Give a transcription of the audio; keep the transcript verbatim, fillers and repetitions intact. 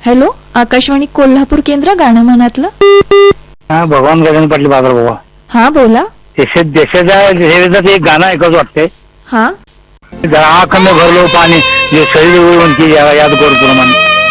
Hello, Akashvani Kolhapur केंद्र, गाणं मनातलं. हा, भगवान गजानन पाटील बाजार बाबा. हा बोला. देशा देशाच्या हेच एक गाणं ऐकत वाटतंय. हा आँख में भर लो पानी, जो शहीद हुए उनकी याद करो प्रमाण.